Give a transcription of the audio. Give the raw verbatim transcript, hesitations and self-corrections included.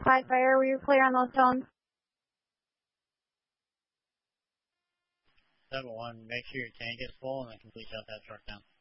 Clyde Fire, were you clear on those tones? seven one, make sure your tank is full and then complete shut that truck down.